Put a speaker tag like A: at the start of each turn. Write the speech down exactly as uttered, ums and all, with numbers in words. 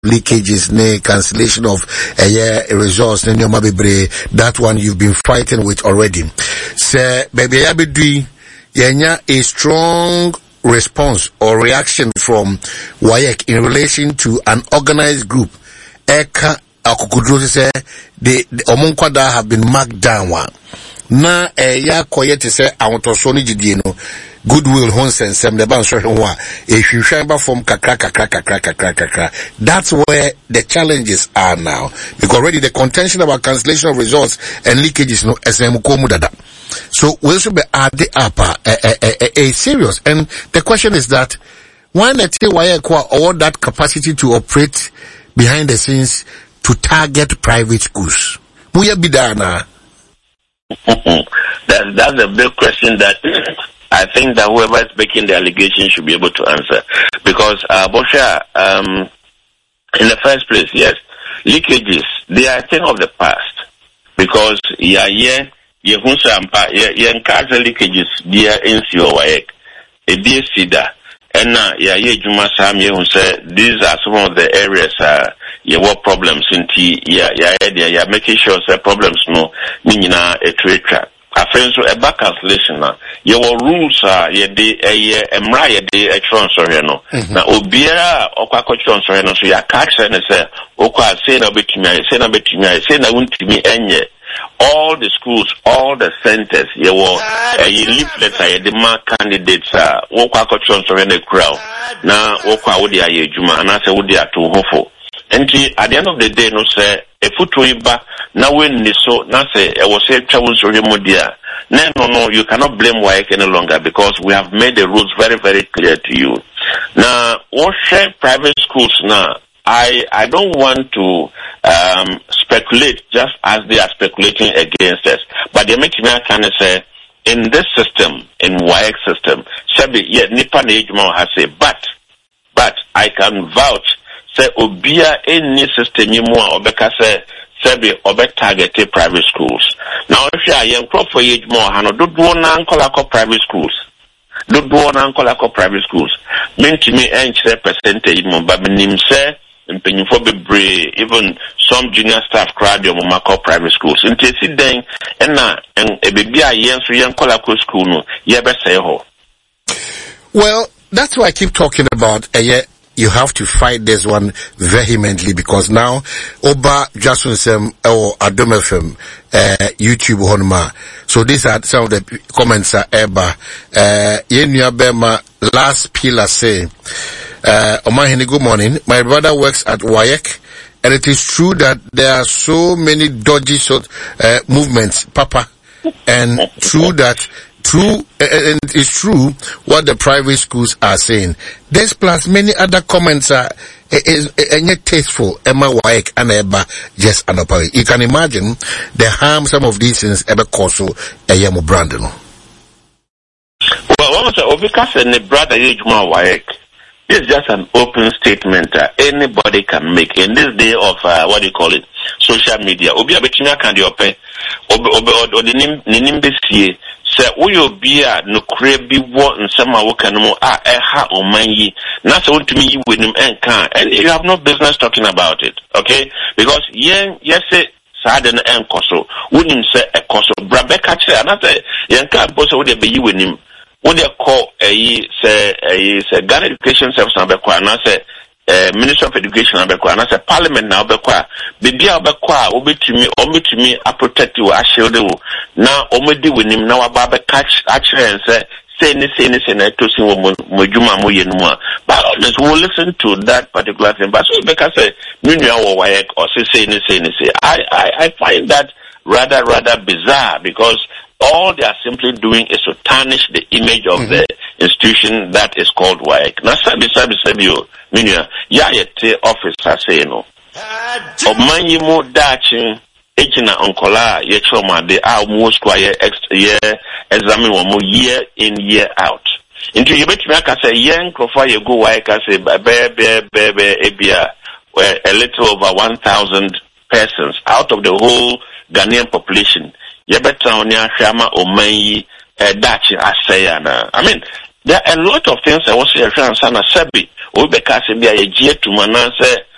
A: leakages, ne cancellation of a uh, year results, ne that one you've been fighting with already. So, baby, I be doing a strong response or reaction from W A E C in relation to an organized group. Eka akukudro say the omunkwada have been marked down one. Na eh ya koye te say awontoso ni gidie no goodwill honsen sem the ban so hwa e hwehwan ba from kakra kakra kakra kakra kakra. That's where the challenges are now, because already the contention about cancellation of results and leakages no sm komu dada. So we should be added up a uh, uh, uh, uh, serious, and the question is that why not W A E C all that capacity to operate behind the scenes to target private schools? Muya bidana.
B: That, that's a big question that I think that whoever is making the allegation should be able to answer. Because, uh, Bosha, um, in the first place, yes, leakages, they are a thing of the past. Because, yeah, yeah, yeah, yeah, yeah, leakages, they are in W A E C. A D C da. And now, yeah, yeah, Juma Sam, who said these are some of the areas, uh, yeah, what problems in T, yeah, yeah, yeah, yeah, making sure that problems no, meaning a trade track. A friend so a back cancellation now. Your rules are, yeah, they, a year, a mra, de a transfer, no. Now, Obia, Okako transfer, no, so you catch and say, Oka, say no bit to me, say no bit to me, say no one to me, and yeah. All the schools, all the centers, you will, uh, you leaflets, uh, the mark candidates, uh, Oka transfer in the crowd. Now, Oka, Udia, Juma, and I say, Udia to Hofo. And at the end of the day, no say, a foot to Iba, now when they so, now say, I was say, Chavus or Remodia. No, no, no, you cannot blame W A E C any longer, because we have made the rules very, very clear to you. Now, what share private schools now? I, I don't want to, um, speculate just as they are speculating against us. But they make me kind of say, in this system, in W A E C system, Sabi, yeah, Nipa Nejma has say, but, but I can vouch, say, Obia any system you more, Obeka say, Sabi, Obe targeted private schools. Now, if you are young crop for age more, Hano, do do one uncle private schools. Do do one uncle private schools. Mean to me, and percentage more, but nim say, even some junior staff crowd your mama private schools. And they sit then and now and a baby a young so young colloquial school no you better say ho.
A: Well, that's why I keep talking about a uh, yeah, you have to fight this one vehemently, because now Oba Jason Sem or Adom F M uh, YouTube honma. So these are some of the comments are Eba uh Yenya Bema last pillar say Uh, Omahini, good morning. My brother works at W A E C, and it is true that there are so many dodgy sort, uh, movements, Papa, and true that, true, uh, and it's true what the private schools are saying. This plus many other comments are, is, is, tasteful, Emma W A E C and Eba, just an opera. You can imagine the harm some of these things ever cause so, a Yamo Brandon.
B: Well, what was the because and the brother age more W A E C? It's just an open statement that uh, anybody can make in this day of uh, what do you call it, social media. Obi abetimia kan di ope, obi obi odi nim nim besie. Say we obi a no kure bi wo nsema wo kan mo a e ha oman yi. Na say wontumi yi wenim enka, and you have no business talking about it, okay? Because yen yes say sada na enkoso. Wonim say ekoso brabeka kire anata yen ka bo say wo de be yi wenim. What they call a say a say Ghana Education Service number kwa na say Ministry of Education number kwa na say Parliament na obekwa bibi a obekwa obetumi obetumi a protect you a shield you na omedi wenim na waba be catch actually say say ni say ni say na to sin wo modwuma mo yenu a, but let's will listen to that particular thing. But so because say nunua wo W A E C or say say ni say ni say I I I find that rather rather bizarre, because all they are simply doing is to tarnish the image of mm-hmm. the institution that is called W A E C. Now, sabi sabi sabi yo, minya ya yete officer say no. Omanyi mo dachi ejina onkola ye choma de a mo square ye examine one more year in year out. Into you bet me aka say yen krofa ye go W A E C say be be be be ebia a little over one thousand persons out of the whole Ghanaian population. Yebetonia Shama Omayi Dachi Asayana. I mean, there are a lot of things I was saying, Sana Sabi, Ubekasibia, a G to Manase,